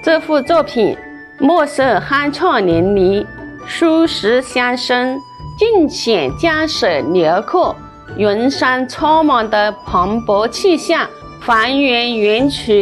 这幅作品墨色酣畅淋漓，书石相生，尽显江水辽阔、云山苍茫的磅礴气象，还原原曲